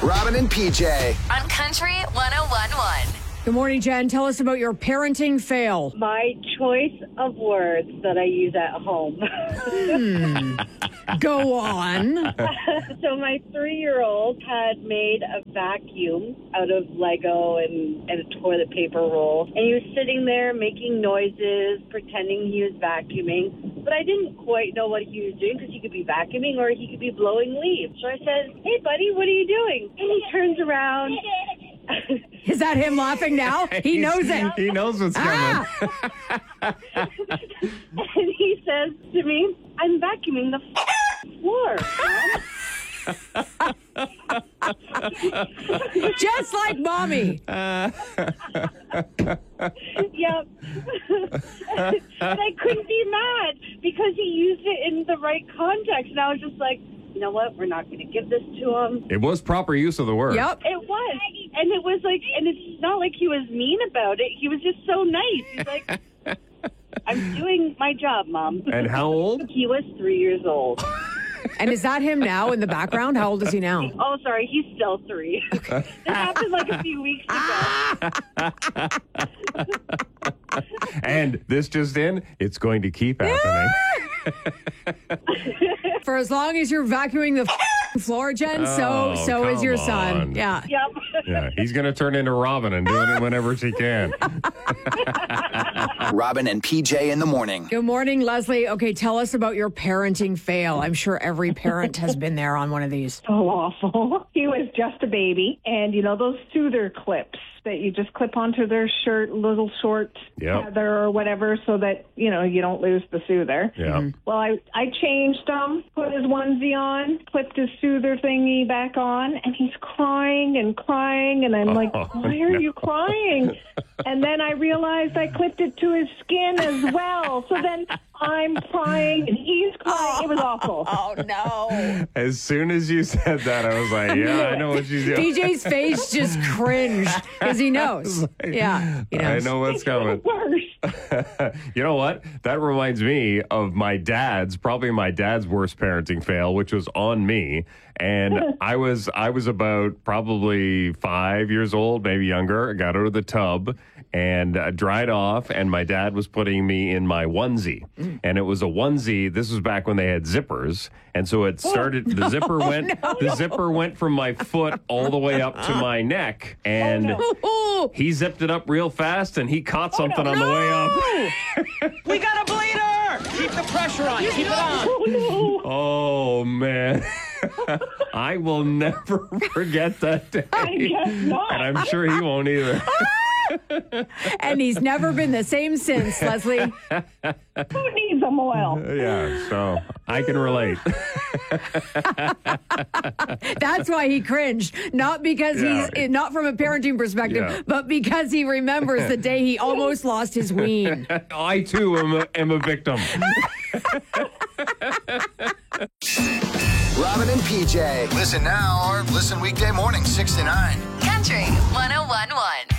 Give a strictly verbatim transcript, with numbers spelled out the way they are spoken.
Robin and P J. On Country one oh one point one. Good morning, Jen. Tell us about your parenting fail. My choice of words that I use at home. Hmm. Go on. So my three-year-old had made a vacuum out of Lego and, and a toilet paper roll. And he was sitting there making noises, pretending he was vacuuming. But I didn't quite know what he was doing because he could be vacuuming or he could be blowing leaves. So I said, "Hey, buddy, what are you doing?" And he turns around. Is that him laughing now? He knows it. He knows what's coming. Ah! And he says to me, "I'm vacuuming the f- floor, Mom." Just like mommy. Yep. And I couldn't be mad because he used it in the right context. And I was just like, you know what? We're not going to give this to him. It was proper use of the word. Yep. It was. And it was like, and it's not like he was mean about it. He was just so nice. He's like, "I'm doing my job, Mom." And how old? He was three years old. And is that him now in the background? How old is he now? Oh, sorry. He's still three. It happened like a few weeks ago. And this just in, it's going to keep happening. For as long as you're vacuuming the f- floor, Jen, so Oh, so is come your son. on. Yeah. Yep. Yeah, he's going to turn into Robin and doing it whenever she can. Robin and P J in the morning. Good morning, Leslie. Okay, tell us about your parenting fail. I'm sure every parent has been there on one of these. So awful. He was just a baby. And, you know, those soother clips that you just clip onto their shirt, little short Yep. feather or whatever, so that, you know, you don't lose the soother. Yeah. Well, I, I changed him, put his onesie on, clipped his soother thingy back on, and he's crying and crying. And I'm like, Oh, why are no. you crying? And then I realized I clipped it to his skin as well. So then I'm crying and he's crying. It was awful. Oh, no. As soon as you said that, I was like, yeah, I know what she's doing. D J's face just cringed because he knows. Yeah, he I knows. know what's coming. Worse. You know what? That reminds me of my dad's, probably my dad's worst parenting fail, which was on me. And I was I was about probably five years old, maybe younger. I got out of the tub and uh, dried off, and my dad was putting me in my onesie. Mm. And it was a onesie. This was back when they had zippers. And so it started, the zipper went, the zipper went from my foot all the way up to my neck. And Oh, he zipped it up real fast, and he caught something on the way up. We got a bleeder! Keep the pressure on. Keep it on. Oh, man. I will never forget that day. guess not. And I'm sure he won't either. and he's never been the same since, Leslie. Who needs them oil? Yeah, so I can relate. That's why he cringed. Not because Yeah. he's, not from a parenting perspective, Yeah. but because he remembers the day he almost lost his ween. I, too, am a, am a victim. Robin and P J. Listen now or listen weekday morning, six to nine. Country one oh one point one.